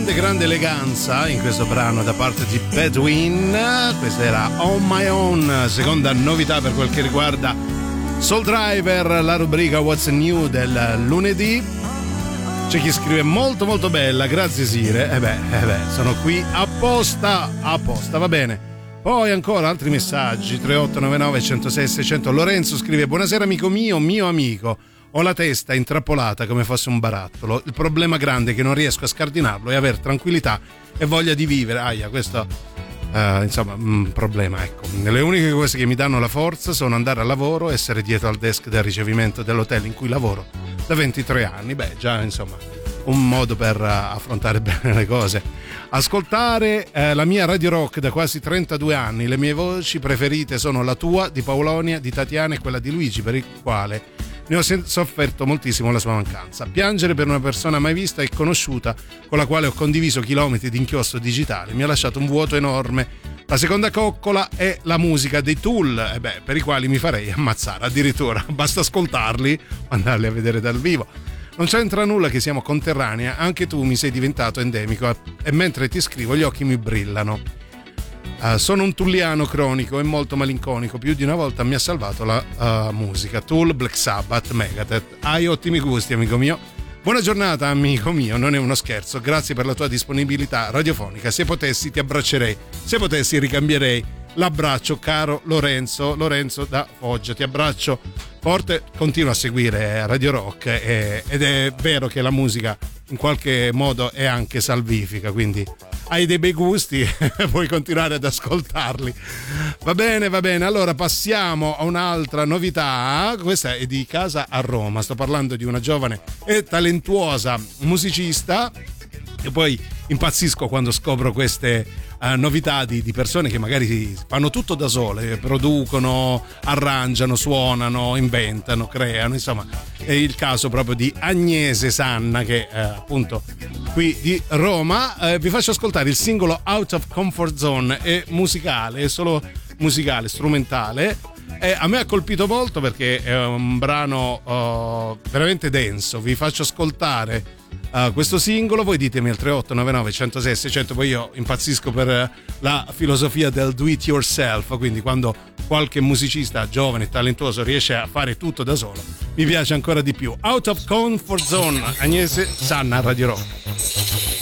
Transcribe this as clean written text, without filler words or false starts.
grande eleganza in questo brano da parte di Bedouin. Questa era On My Own, seconda novità per quel che riguarda Soul Driver, la rubrica What's New del lunedì. C'è chi scrive molto molto bella, grazie Sire. Sono qui apposta, va bene. Poi ancora altri messaggi, 3899 106 600. Lorenzo scrive: buonasera amico mio amico. Ho la testa intrappolata come fosse un barattolo. Il problema grande è che non riesco a scardinarlo e avere tranquillità e voglia di vivere. Questo insomma un problema, ecco. Le uniche cose che mi danno la forza sono andare al lavoro, essere dietro al desk del ricevimento dell'hotel in cui lavoro da 23 anni. Già insomma un modo per affrontare bene le cose. Ascoltare la mia Radio Rock da quasi 32 anni. Le mie voci preferite sono la tua, di Paolonia, di Tatiana e quella di Luigi, per il quale ne ho sofferto moltissimo la sua mancanza. Piangere per una persona mai vista e conosciuta, con la quale ho condiviso chilometri di inchiostro digitale, mi ha lasciato un vuoto enorme. La seconda coccola è la musica dei Tool, per i quali mi farei ammazzare addirittura. Basta ascoltarli o andarli a vedere dal vivo. Non c'entra nulla che siamo conterranei, anche tu mi sei diventato endemico e mentre ti scrivo gli occhi mi brillano. Sono un tulliano cronico e molto malinconico. Più di una volta mi ha salvato la musica. Tool, Black Sabbath, Megadeth. Hai ottimi gusti, amico mio. Buona giornata, amico mio. Non è uno scherzo. Grazie per la tua disponibilità radiofonica. Se potessi ti abbraccerei. Se potessi ricambierei l'abbraccio, caro Lorenzo da Foggia. Ti abbraccio forte. Continua a seguire Radio Rock ed è vero che la musica in qualche modo è anche salvifica, quindi hai dei bei gusti, puoi continuare ad ascoltarli. Va bene, allora passiamo a un'altra novità. Questa è di casa a Roma. Sto parlando di una giovane e talentuosa musicista e poi impazzisco quando scopro queste novità di persone che magari fanno tutto da sole, producono, arrangiano, suonano, inventano, creano. Insomma, è il caso proprio di Agnese Sanna, che appunto qui di Roma. Vi faccio ascoltare il singolo Out of Comfort Zone. È musicale, è solo musicale, strumentale. A me ha colpito molto perché è un brano veramente denso. Vi faccio ascoltare questo singolo, voi ditemi al 3899 106 600. Poi io impazzisco per la filosofia del do it yourself, quindi quando qualche musicista giovane e talentuoso riesce a fare tutto da solo mi piace ancora di più. Out of Comfort Zone, Agnese Sanna, Radio Rock.